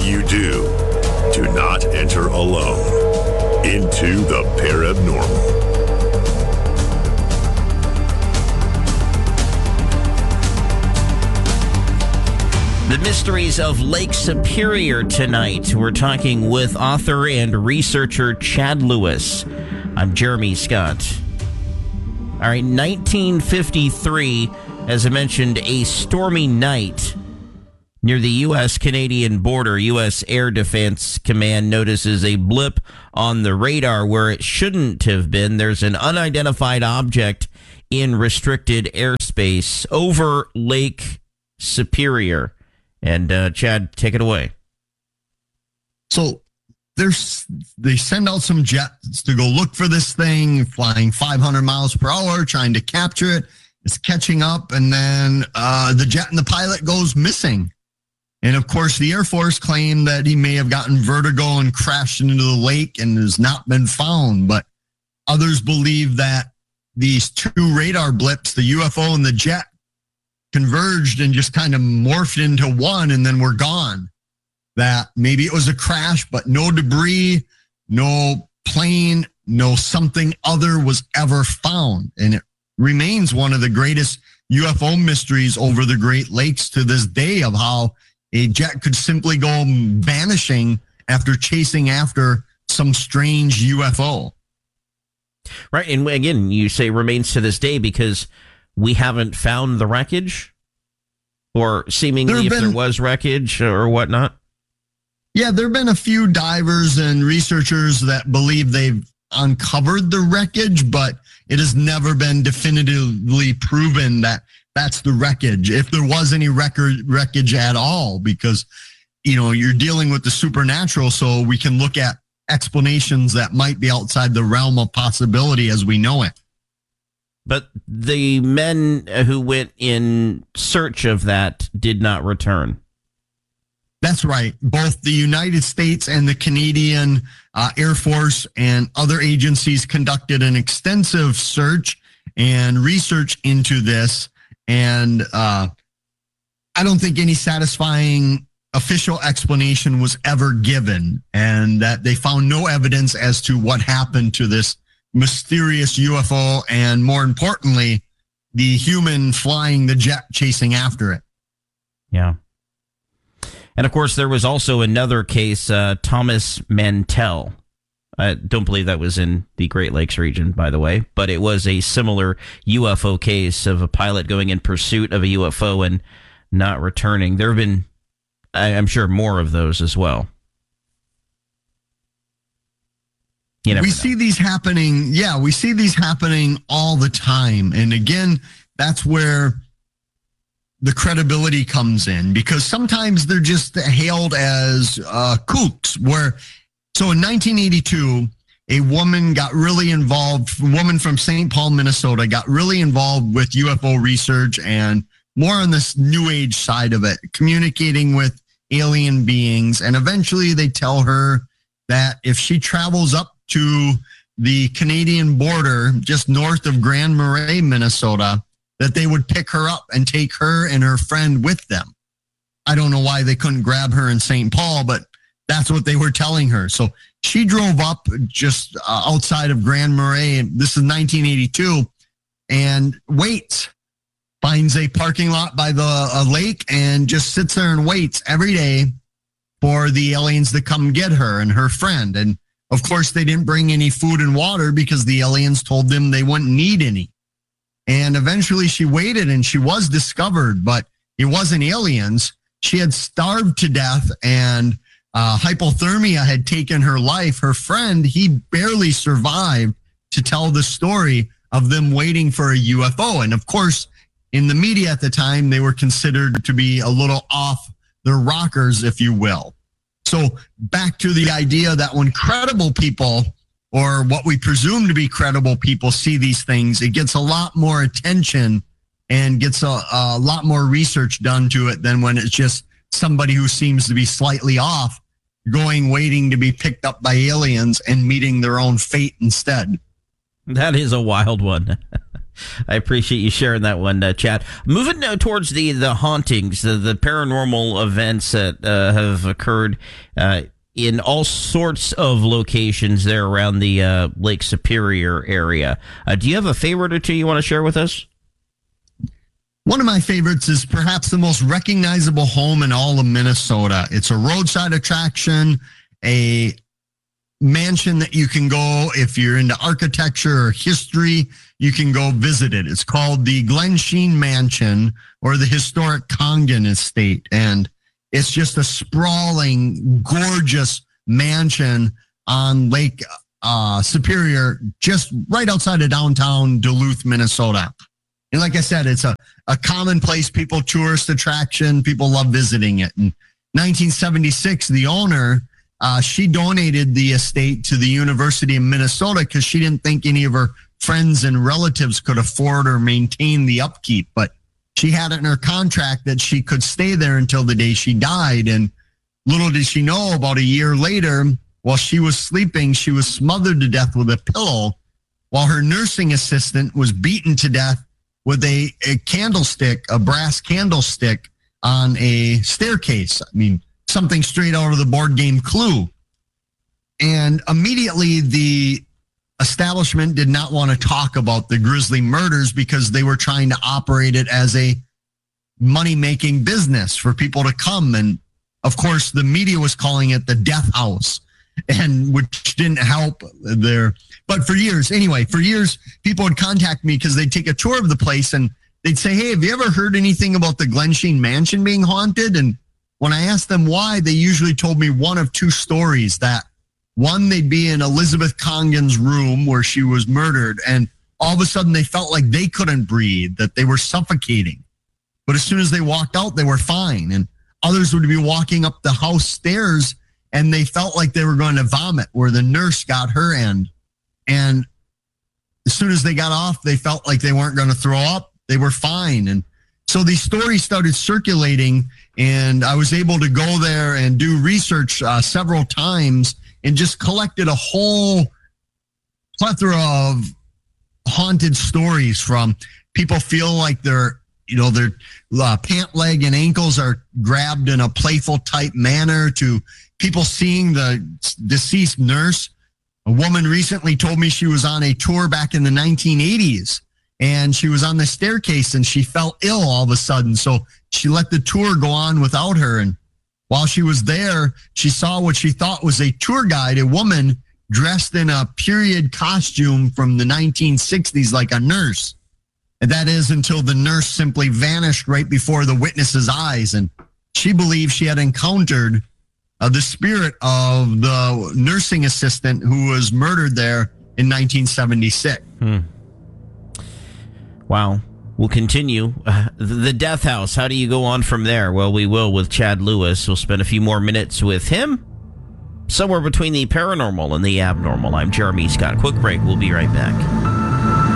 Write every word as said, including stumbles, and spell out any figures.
you do, do not enter alone into the paranormal. The mysteries of Lake Superior tonight. We're talking with author and researcher Chad Lewis. I'm Jeremy Scott. All right, nineteen fifty-three, as I mentioned, a stormy night near the U S Canadian border. U S Air Defense Command notices a blip on the radar where it shouldn't have been. There's an unidentified object in restricted airspace over Lake Superior. And uh, Chad, take it away. So there's they send out some jets to go look for this thing, flying five hundred miles per hour, trying to capture it. It's catching up, and then uh, the jet and the pilot goes missing. And of course, the Air Force claimed that he may have gotten vertigo and crashed into the lake and has not been found. But others believe that these two radar blips, the U F O and the jet, converged and just kind of morphed into one, and then we're gone. That maybe it was a crash, but no debris, no plane, no something other was ever found. And it remains one of the greatest U F O mysteries over the Great Lakes to this day, of how a jet could simply go vanishing after chasing after some strange U F O. Right. And again, you say remains to this day because we haven't found the wreckage, or seemingly there if been, there was wreckage or whatnot? Yeah, there have been a few divers and researchers that believe they've uncovered the wreckage, but it has never been definitively proven that that's the wreckage, if there was any record wreckage at all, because, you know, you're dealing with the supernatural, so we can look at explanations that might be outside the realm of possibility as we know it. But the men who went in search of that did not return. That's right. Both the United States and the Canadian uh, Air Force and other agencies conducted an extensive search and research into this. And uh, I don't think any satisfying official explanation was ever given, and that they found no evidence as to what happened to this mysterious U F O, and more importantly, the human flying the jet chasing after it. Yeah. And of course, there was also another case, uh, Thomas Mantell. I don't believe that was in the Great Lakes region, by the way, but it was a similar U F O case of a pilot going in pursuit of a U F O and not returning. There have been, I'm sure, more of those as well. We know. see these happening. Yeah, we see these happening all the time. And again, that's where the credibility comes in, because sometimes they're just hailed as uh, kooks. Where, so in nineteen eighty-two, a woman got really involved, a woman from Saint Paul, Minnesota, got really involved with U F O research and more on this new age side of it, communicating with alien beings. And eventually they tell her that if she travels up to the Canadian border, just north of Grand Marais, Minnesota, that they would pick her up and take her and her friend with them. I don't know why they couldn't grab her in Saint Paul, but that's what they were telling her. So she drove up just uh, outside of Grand Marais. This is nineteen eighty-two, and waits, finds a parking lot by the uh, lake and just sits there and waits every day for the aliens to come get her and her friend. And of course, they didn't bring any food and water because the aliens told them they wouldn't need any. And eventually she waited and she was discovered, but it wasn't aliens. She had starved to death, and uh, hypothermia had taken her life. Her friend, he barely survived to tell the story of them waiting for a U F O. And of course, in the media at the time, they were considered to be a little off their rockers, if you will. So back to the idea that when credible people, or what we presume to be credible people, see these things, it gets a lot more attention and gets a, a lot more research done to it than when it's just somebody who seems to be slightly off, going waiting to be picked up by aliens and meeting their own fate instead. That is a wild one. I appreciate you sharing that one, uh, Chad. Moving uh, towards the, the hauntings, the, the paranormal events that uh, have occurred uh, in all sorts of locations there around the uh, Lake Superior area. Uh, do you have a favorite or two you want to share with us? One of my favorites is perhaps the most recognizable home in all of Minnesota. It's a roadside attraction, a mansion that you can go, if you're into architecture or history, you can go visit it. It's called the Glensheen Mansion, or the historic Congdon Estate. And it's just a sprawling, gorgeous mansion on Lake uh, Superior, just right outside of downtown Duluth, Minnesota. And like I said, it's a, a commonplace people tourist attraction. People love visiting it. In nineteen seventy-six, the owner, uh, she donated the estate to the University of Minnesota because she didn't think any of her friends and relatives could afford or maintain the upkeep. But she had it in her contract that she could stay there until the day she died. And little did she know, about a year later, while she was sleeping, she was smothered to death with a pillow while her nursing assistant was beaten to death with a, a candlestick, a brass candlestick on a staircase. I mean, something straight out of the board game Clue. And immediately the establishment did not want to talk about the grisly murders because they were trying to operate it as a money-making business for people to come. And of course, the media was calling it the Death House, and which didn't help their... But for years, anyway, for years, people would contact me because they'd take a tour of the place and they'd say, hey, have you ever heard anything about the Glensheen Mansion being haunted? And when I asked them why, they usually told me one of two stories. That one, they'd be in Elizabeth Congdon's room where she was murdered, and all of a sudden they felt like they couldn't breathe, that they were suffocating. But as soon as they walked out, they were fine. And others would be walking up the house stairs and they felt like they were going to vomit, where the nurse got her end. And as soon as they got off, they felt like they weren't going to throw up. They were fine. And so these stories started circulating, and I was able to go there and do research uh, several times and just collected a whole plethora of haunted stories, from people feel like their, you know, their uh, pant leg and ankles are grabbed in a playful type manner, to people seeing the deceased nurse. A woman recently told me she was on a tour back in the nineteen eighties, and she was on the staircase and she felt ill all of a sudden. So she let the tour go on without her. And while she was there, she saw what she thought was a tour guide, a woman dressed in a period costume from the nineteen sixties, like a nurse. And that is until the nurse simply vanished right before the witness's eyes. And she believed she had encountered Uh, the spirit of the nursing assistant who was murdered there in nineteen seventy-six. Hmm. Wow. We'll continue. Uh, the Death House, how do you go on from there? Well, we will with Chad Lewis. We'll spend a few more minutes with him, somewhere between the paranormal and the abnormal. I'm Jeremy Scott. Quick break. We'll be right back.